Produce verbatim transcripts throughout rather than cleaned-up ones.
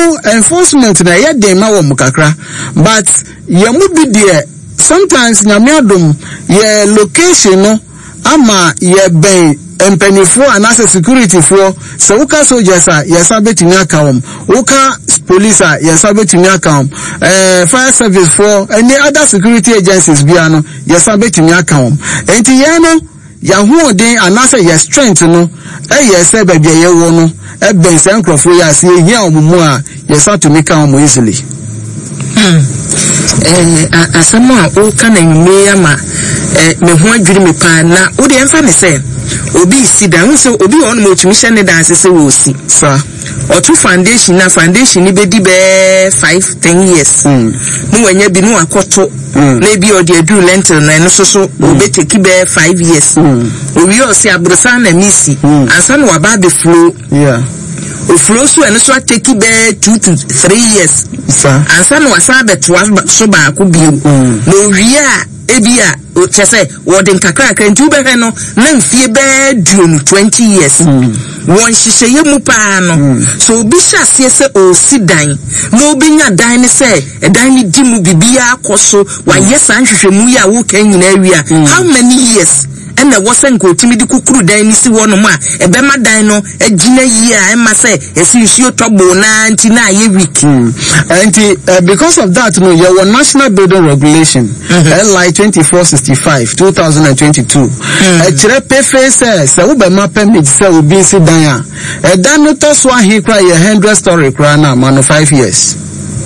no enforcement na ye dey ma wo mukakra but ye mu bi de sometimes nyamiadum ye location no ama ye ben empenifo anase security for so uka soldiers a yesa betimi aka wom uka police a yesa betimi aka wom eh fire service for any other security agencies bia no yesa betimi aka wom enti ye no ya hu odin anase ye strength no e yesa ba bia ye wo no e ben se nkrofo ya se ehia omumu a yesa to make am easily eh asama o kana nyime ama eh me ho adwiri me pa na o de emfa ne se obi si dan so obi on mo tumi hye ne dan se se wo si sa otu foundation na foundation ni be di be five ten years mu wanya bi no akoto na bi o de adu lentil na no so so obi take be five years owi o si abrosa na misi ansa no aba be flow yeah o flow so and so take be two to three years sa ansa no asa be to so ba ko bi no wi a ebia o chese wodin kakra kan tu be no na mfie be duonu twenty years won hihye mu pa no so obi hyase se o sidan no obi nya dan ne se edan ni di mu bibia akoso wa yesa nhwehwemu ya wo kan nyina awia how many years and the wasn't go to me the kukuru dan ni si wono ma ebe ma dan no agina yi a e ma se esi nsuo tobo na anti na ye week and uh, because of that no your national building regulation L I twenty-four sixty-five twenty twenty-two e kire pefe se se wo be ma permit se obi si dan a e dan no to so ahi kra ye one hundred story kra na ma no five years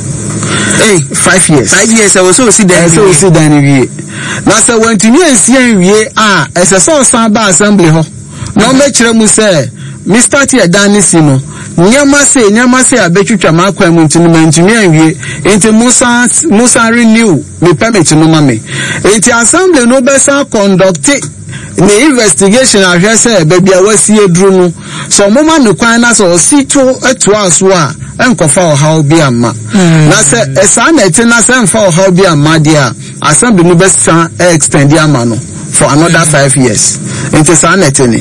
eh five years five years I was so see dan so see dan wie na se wantumi ansie wie a ese so san ba assembly ho no me kire mu se Mister T dan ni si no nyama se nyama se abetwitwa makwa mu ntini mantumi anwie enti Musa Musa renew me permit no ma me enti assembly no be sa conduct the investigation ahwe se baby a wasi edru no so moma no kwan na so si to eto aso a enkofa o how bi amma na se esa na eti na se enfa o how bi amma dia assembly no be sa extend amma no for another five years enti sa na etini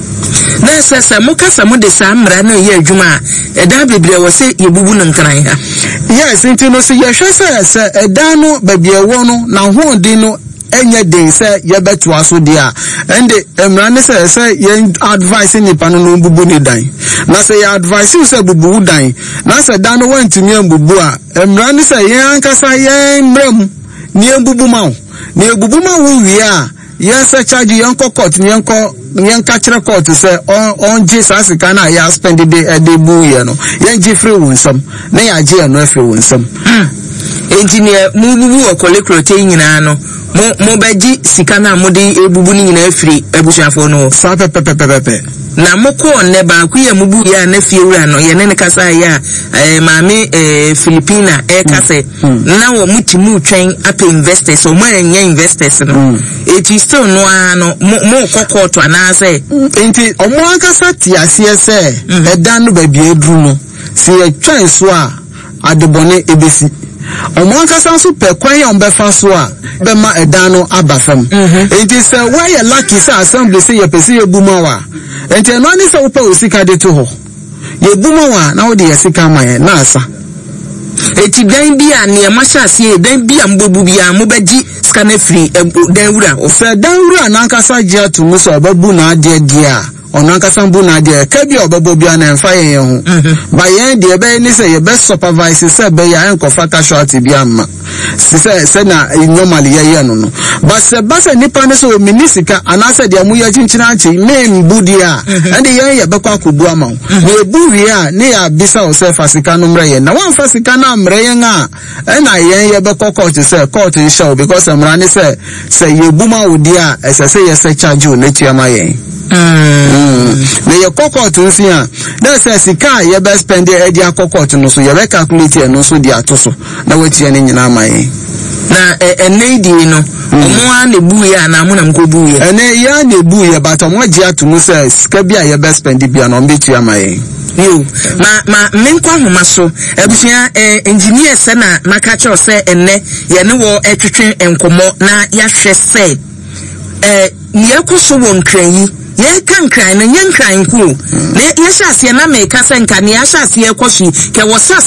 na se se mo kasa mo de sa mra na ye adwuma e da bebre wo se ye bubu no nkran ha yes enti no se ye hwe se se e da no baby e wo no na ho din no enye den se ye beto aso dia and emra ne se se ye advice ni pano no bubu ni dan na se ye advice you se bubu dan na se dan no wantumi ambubu a emra ne se ye ankasa ye mrem ni embubu ma ni ebubu ma wo wi a ye se charge ye nko court ni nko ye nka kire court se on on Jesus asika na ya spend the e de bu ye no ye ngi free wonsam na ya je no free wonsam engineer mu bubu okolekro te nyina no mo mo baji sika na mo de ebubu ni nyina afiri ebusuafo no sa pepepepepe na mo ko ne ba ku ye mubu ya na fie wura no ye ne ne kasa ya eh maame eh Filipina e kase na wo mutimu twen apa investors o mo anya investors no it is still no ano mo kokko to anase enti o mo akasa ti ase se e dan no ba bi edru no si e twen so a adebone ebesi omo akasa so pe kwan ya ombefa so a be ma edan no abafam it is why you lucky say assembly say you pese ye buma wa enti no ani say wo pa osika de to ho ye buma wa na wo de yesika ma ye na asa eti dan bi a ne ma hyase dan bi a mbobu bi a mo baji scanner free dan wura o fe dan wura na akasa je atumu so obabu na ade dia ono ankasa mbu na de ka bi obebo bia na mfa yen ho ba yen de be ni say ye be supervise say be ya enkofa casualty bia ma say say na normally ye ye no no but se ba se nipa ne so minisika anasa de amu ye chinchina anchi me mbu dia and yen ye be kwa kobu ama we bu wi a ne ya bisa o say fasika no mre ye na wan fasika na mre yen a e na yen ye be court say court show because amra ne say say ye buma odia e say say ye say charge o na tuama yen Mm. Na your cocoa to see that says he can't you best spend the idea cocoa to no so you calculate and no so the atoso. Now what's your name? Na a lady no omo an the buya na mo nam ko buya and ya na buya but omo gia to no says kabia you best spend the bia no betu amaye yo ma ma menkwa homa so ebusua engineer se na maka cho se enne ye ne wo etwetwe enkomo na ya hwe se eh ne yakoso won kran yi ye kan kran na yen kran ku ne ye hyase na me ka se nka ne ya hyase ye koso ke wo sase